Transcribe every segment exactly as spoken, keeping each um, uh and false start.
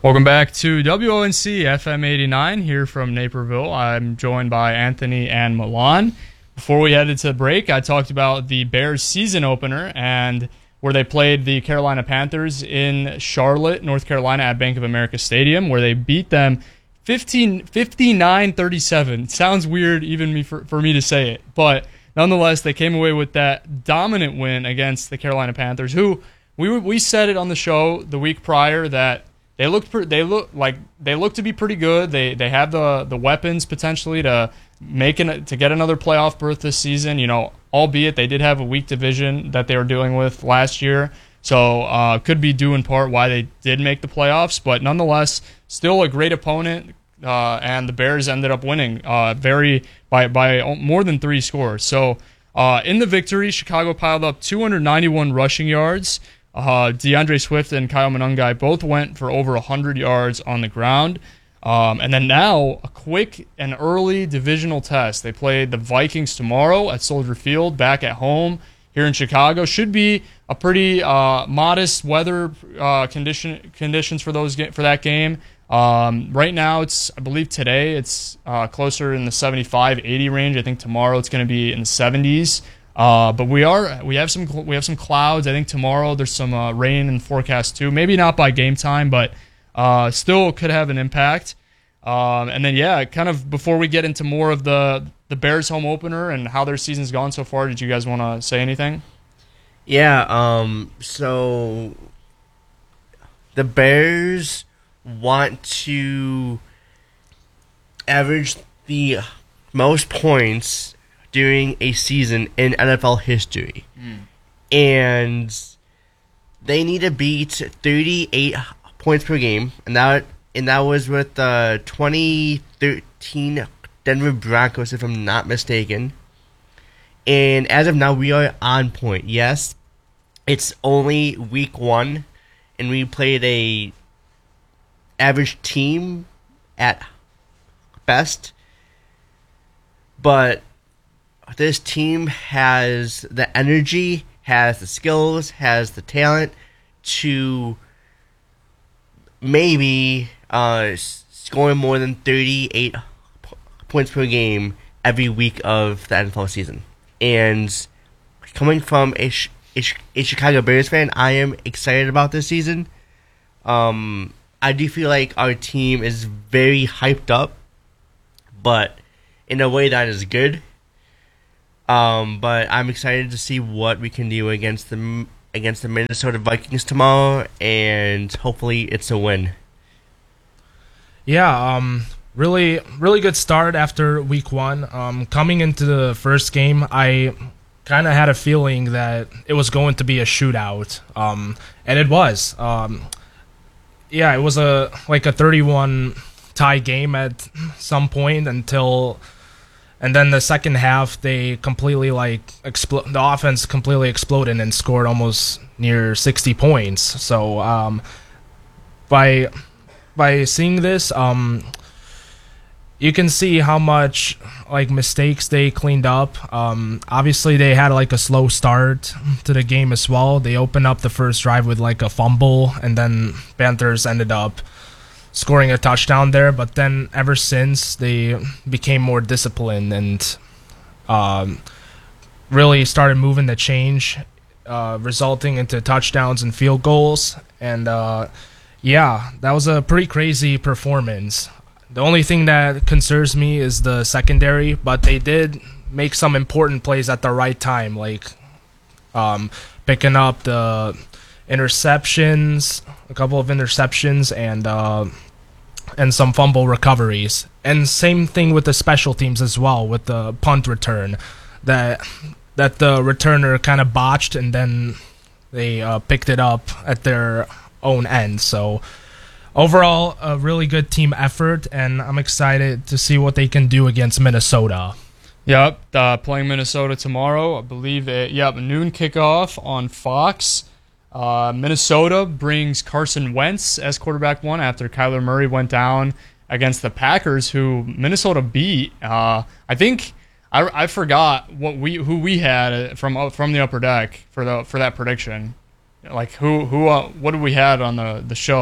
Welcome back to W O N C F M eighty-nine here from Naperville. I'm joined by Anthony and Milan. Before we headed to break, I talked about the Bears season opener and where they played the Carolina Panthers in Charlotte, North Carolina at Bank of America Stadium, where they beat them fifteen, fifty-nine thirty-seven. Sounds weird even me for, for me to say it, but nonetheless, they came away with that dominant win against the Carolina Panthers, who we we said it on the show the week prior that They looked. They look like they look to be pretty good. They they have the the weapons potentially to make an, to get another playoff berth this season. You know, albeit they did have a weak division that they were dealing with last year, so uh, could be due in part why they did make the playoffs. But nonetheless, still a great opponent, uh, and the Bears ended up winning uh, very by by more than three scores. So uh, in the victory, Chicago piled up two hundred ninety-one rushing yards. Uh, DeAndre Swift and Kyle Monangai both went for over one hundred yards on the ground. Um, and then now, a quick and early divisional test. They played the Vikings tomorrow at Soldier Field, back at home here in Chicago. Should be a pretty uh, modest weather uh, condition conditions for those for that game. Um, right now, it's I believe today it's uh, closer in the seventy-five, eighty range. I think tomorrow it's going to be in the seventies. Uh, but we are we have some we have some clouds. I think tomorrow there's some uh, rain in the forecast too. Maybe not by game time, but uh, still could have an impact. Um, and then yeah, kind of before we get into more of the the Bears home opener and how their season's gone so far, did you guys want to say anything? Yeah. Um. So the Bears want to average the most points during a season in N F L history. Mm. And they need to beat thirty-eight points per game, and that and that was with the twenty thirteen Denver Broncos, if I'm not mistaken. And as of now, we are on point. Yes, it's only week one, and we played a average team at best, but this team has the energy, has the skills, has the talent to maybe uh, scoring more than thirty-eight p- points per game every week of the N F L season. And coming from a, a, a Chicago Bears fan, I am excited about this season. Um, I do feel like our team is very hyped up, but in a way that is good. Um, but I'm excited to see what we can do against the against the Minnesota Vikings tomorrow, and hopefully it's a win. Yeah, um, really, really good start after week one. Um, coming into the first game, I kind of had a feeling that it was going to be a shootout, um, and it was. Um, yeah, it was a like a thirty-one tie game at some point until. And then the second half, they completely like expl- the offense completely exploded and scored almost near sixty points. So um, by by seeing this, um, you can see how much like mistakes they cleaned up. Um, obviously, they had like a slow start to the game as well. They opened up the first drive with like a fumble, and then Panthers ended up scoring a touchdown there, but then ever since they became more disciplined and um, really started moving the change, uh, resulting into touchdowns and field goals. And uh, yeah, that was a pretty crazy performance. The only thing that concerns me is the secondary, but they did make some important plays at the right time, like um, picking up the interceptions, a couple of interceptions, and uh, and some fumble recoveries. And same thing with the special teams as well, with the punt return that that the returner kind of botched, and then they uh, picked it up at their own end. So overall, a really good team effort, and I'm excited to see what they can do against Minnesota. Yep, uh, playing Minnesota tomorrow. I believe it. Yep, noon kickoff on Fox. Uh, Minnesota brings Carson Wentz as quarterback one after Kyler Murray went down against the Packers, who Minnesota beat. Uh, I think I, I forgot what we who we had from from the upper deck for the for that prediction. Like who who uh, what did we had on the, the show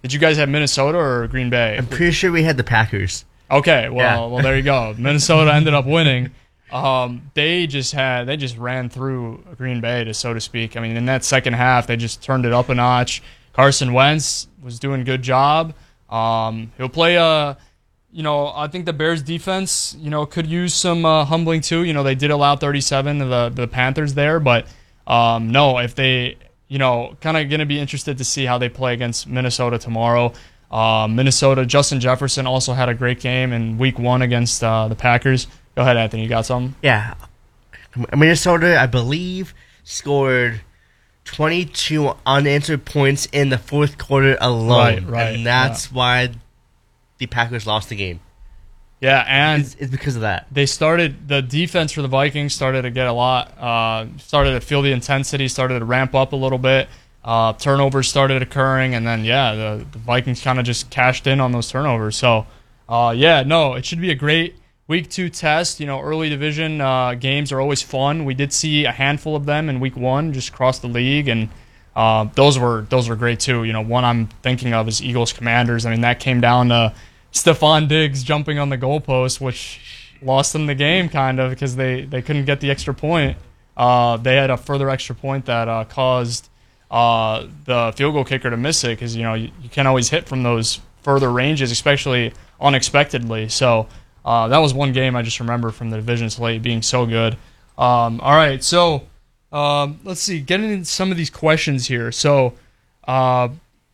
Did you guys have Minnesota or Green Bay? I'm pretty sure we had the Packers. Okay, well, Yeah. well, there you go. Minnesota ended up winning. Um, they just had they just ran through Green Bay, to so to speak. I mean, in that second half, they just turned it up a notch. Carson Wentz was doing a good job. Um, he'll play a, you know, I think the Bears defense, you know, could use some uh, humbling too. You know, they did allow thirty-seven to the the Panthers there, but um, no, if they, you know, kind of going to be interested to see how they play against Minnesota tomorrow. Uh, Minnesota, Justin Jefferson also had a great game in week one against uh, the Packers. Go ahead, Anthony. You got something? Yeah. Minnesota, I believe, scored twenty-two unanswered points in the fourth quarter alone. Right, right, and that's yeah. why the Packers lost the game. Yeah, and it's, it's because of that. They started, the defense for the Vikings started to get a lot, uh, started to feel the intensity, started to ramp up a little bit. Uh, turnovers started occurring, and then, yeah, the, the Vikings kind of just cashed in on those turnovers. So, uh, yeah, no, it should be a great week two test. You know, early division uh, games are always fun. We did see a handful of them in week one just across the league, and uh, those were those were great too. You know, one I'm thinking of is Eagles Commanders. I mean, that came down to Stephon Diggs jumping on the goalpost, which lost them the game kind of because they, they couldn't get the extra point. Uh, they had a further extra point that uh, caused uh, the field goal kicker to miss it because, you know, you, you can't always hit from those further ranges, especially unexpectedly. So Uh, that was one game I just remember from the division slate being so good. Um, all right, so um, let's see. Getting into some of these questions here. So, uh,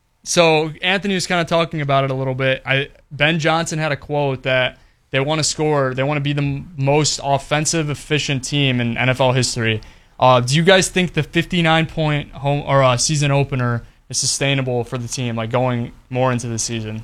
so Anthony was kind of talking about it a little bit. I, Ben Johnson had a quote that they want to score. They want to be the m- most offensive, efficient team in N F L history. Uh, do you guys think the fifty-nine point home or uh, season opener is sustainable for the team, like going more into the season?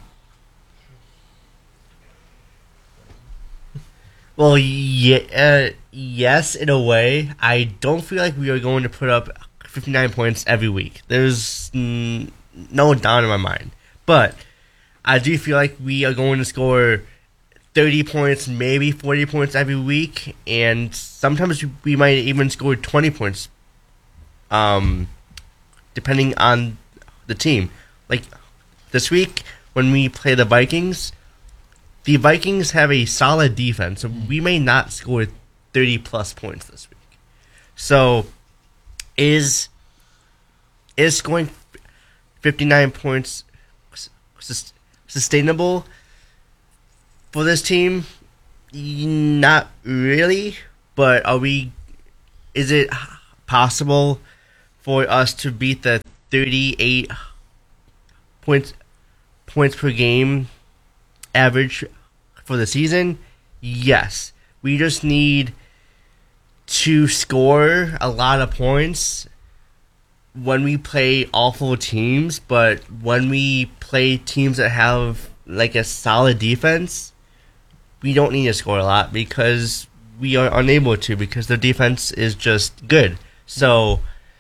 Well, yeah, uh, yes, in a way. I don't feel like we are going to put up fifty-nine points every week. There's mm, no doubt in my mind. But I do feel like we are going to score thirty points, maybe forty points every week, and sometimes we might even score twenty points, um, depending on the team. Like this week, when we play the Vikings, the Vikings have a solid defense, so we may not score thirty-plus points this week. So, is is scoring fifty-nine points sustainable for this team? Not really, but are we? Is it possible for us to beat the thirty-eight points points per game average for the season? Yes. We just need to score a lot of points when we play awful teams, but when we play teams that have like a solid defense, we don't need to score a lot because we are unable to because their defense is just good. So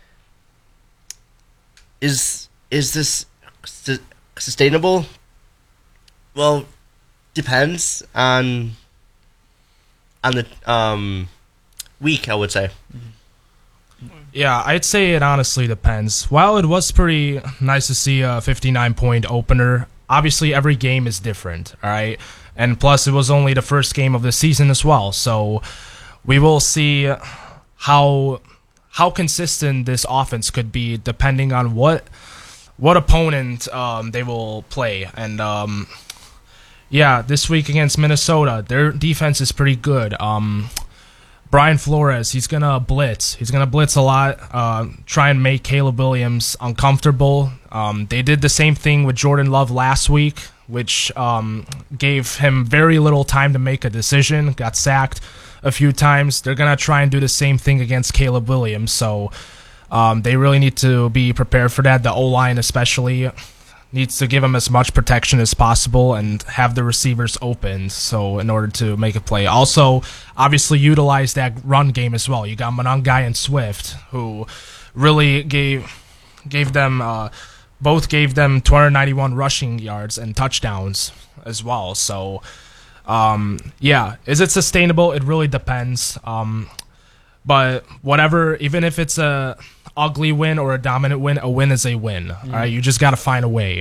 is is this su- sustainable? Well, depends on on the um week, I would say. Yeah, I'd say it honestly depends. While it was pretty nice to see a fifty-nine point opener, obviously every game is different, all right? And plus, it was only the first game of the season as well, so we will see how how consistent this offense could be depending on what what opponent um, they will play. And um, yeah, this week against Minnesota, their defense is pretty good. Um, Brian Flores, he's going to blitz. He's going to blitz a lot, uh, try and make Caleb Williams uncomfortable. Um, they did the same thing with Jordan Love last week, which um, gave him very little time to make a decision, got sacked a few times. They're going to try and do the same thing against Caleb Williams, so um, they really need to be prepared for that. The O-line especially needs to give him as much protection as possible and have the receivers open so in order to make a play. Also, obviously utilize that run game as well. You got Monangai and Swift, who really gave gave them uh, both gave them two hundred ninety-one rushing yards and touchdowns as well. So, um, yeah, is it sustainable? It really depends. Um, but whatever, even if it's a ugly win or a dominant win, a win is a win. Mm. All right, you just got to find a way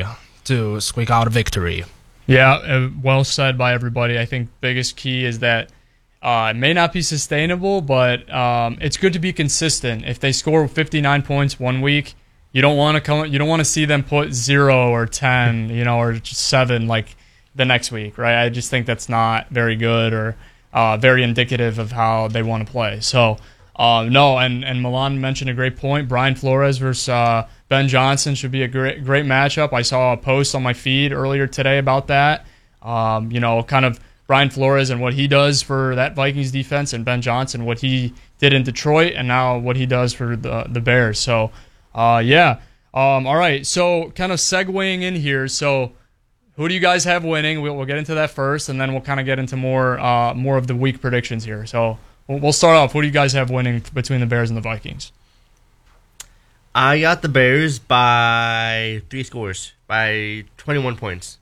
to squeak out a victory. Yeah, uh, well said by everybody. I think biggest key is that uh, it may not be sustainable, but um, it's good to be consistent. If they score fifty-nine points one week, you don't want to come. You don't want to see them put zero or ten, you know, or just seven like the next week, right? I just think that's not very good or uh, very indicative of how they want to play. So. Uh, no, and, and Milan mentioned a great point. Brian Flores versus uh, Ben Johnson should be a great great matchup. I saw a post on my feed earlier today about that. Um, you know, kind of Brian Flores and what he does for that Vikings defense, and Ben Johnson, what he did in Detroit, and now what he does for the the Bears. So, uh, yeah. Um, all right, so kind of segueing in here. So, who do you guys have winning? We'll, we'll get into that first, and then we'll kind of get into more uh, more of the week predictions here. So. We'll start off. What do you guys have winning between the Bears and the Vikings? I got the Bears by three scores, by twenty-one points.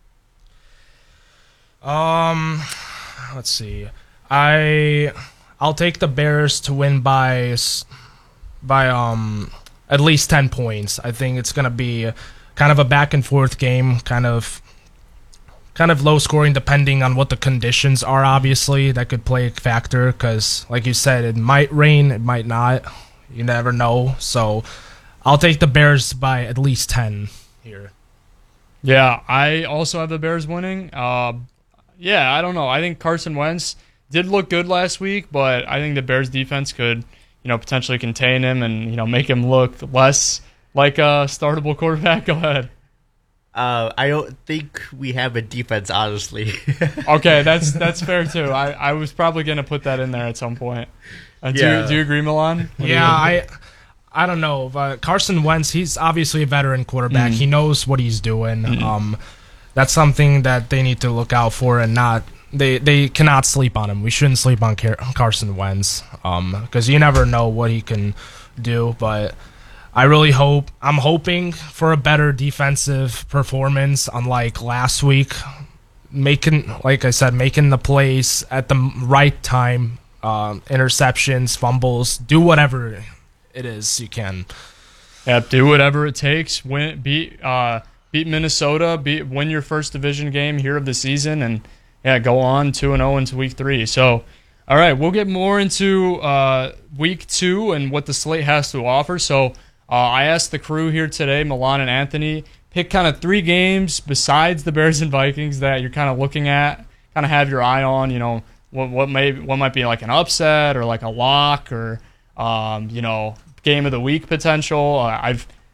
Um, let's see. I I'll take the Bears to win by by um at least ten points. I think it's gonna be kind of a back and forth game, kind of. Kind of low scoring depending on what the conditions are, obviously. That could play a factor because, like you said, it might rain, it might not. You never know. So I'll take the Bears by at least ten here. Yeah, I also have the Bears winning. Uh, yeah, I don't know. I think Carson Wentz did look good last week, but I think the Bears defense could, you know, potentially contain him and, you know, make him look less like a startable quarterback. Go ahead. Uh, I don't think we have a defense, honestly. Okay, that's that's fair too. I, I was probably going to put that in there at some point. Uh, do, Yeah. you, do you agree, Milan? What do Yeah, you- I I don't know. But Carson Wentz, he's obviously a veteran quarterback. Mhm. He knows what he's doing. Mhm. Um, that's something that they need to look out for and not. They they cannot sleep on him. We shouldn't sleep on Car- Carson Wentz because you never know what he can do. But I really hope, I'm hoping for a better defensive performance unlike last week. Making, like I said, making the plays at the right time, um, interceptions, fumbles, do whatever it is you can. Yeah, do whatever it takes. Win, beat, uh, beat Minnesota. Beat, win your first division game here of the season, and yeah, go on two and zero into week three. So, all right, we'll get more into uh, week two and what the slate has to offer. So, uh, I asked the crew here today, Milan and Anthony, pick kind of three games besides the Bears and Vikings that you're kind of looking at, kind of have your eye on. You know, what what may what might be like an upset or like a lock or um, you know, game of the week potential. Uh, I've